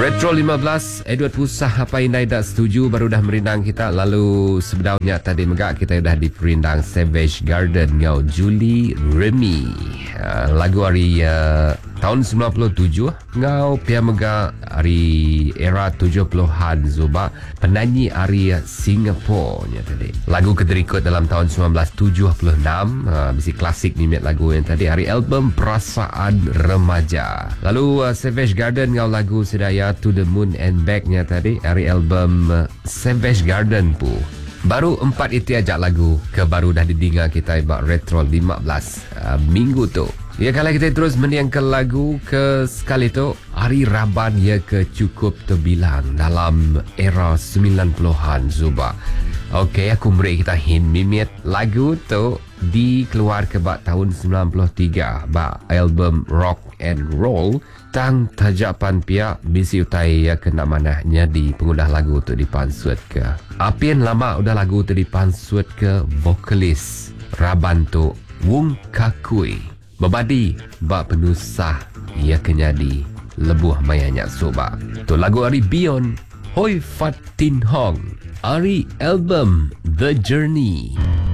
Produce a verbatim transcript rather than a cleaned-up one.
Retro lima belas, Edward Pusah apa inai dah setuju baru dah merindang kita. Lalu sebenarnya tadi megak kita dah diperindang Savage Garden ngau Julie Remy. Uh, lagu hari uh, tahun sembilan puluh tujuh ngau pia megak hari era tujuh puluhan Zuba penyanyi hari Singapore nya tadi. Lagu keterikut dalam tahun sembilan belas tujuh puluh enam, uh, bisi klasik ni lagu yang tadi hari album Perasaan Remaja. Lalu uh, Savage Garden ngau lagu sedaya To the Moon and Back-nya tadi hari album uh, Savage Garden pu. Baru empat itu aja lagu ke baru dah didengar kita ibak Retro lima belas uh, minggu tu. Ya, kalau kita terus mendiang ke lagu ke sekali tu hari Raban ya ke cukup terbilang dalam era sembilan puluhan Zuba. Okey, aku beri kita hint mimit lagu tu dikeluar ke bak tahun sembilan puluh tiga bak album Rock and Roll tang tajapan pia bisi utai ya kena manahnya di pengundah lagu tu dipansut ke apian lama udah lagu tu dipansut ke vokalis Raban tu Wong Kakui babadi bak penusah ia kenyadi lebuh mayanya soba tu lagu hari Beyond Hoi Fat Tin Hong hari album The Journey.